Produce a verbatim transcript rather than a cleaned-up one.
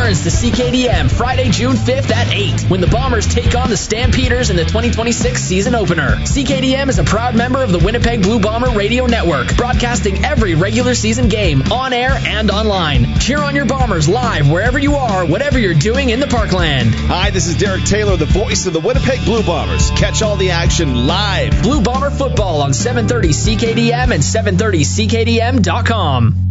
returns to C K D M Friday, June fifth at eight when the Bombers take on the Stampeders in the twenty twenty-six season opener. C K D M is a proud member of the Winnipeg Blue Bomber Radio Network, broadcasting every regular season game on air and online. Cheer on your Bombers live wherever you are, whatever you're doing in the Parkland. Hi, this is Derek Taylor, the voice of the Winnipeg Blue Bombers. Catch all the action live. Blue Bomber football on seven thirty C K D M and seven thirty C K D M dot com.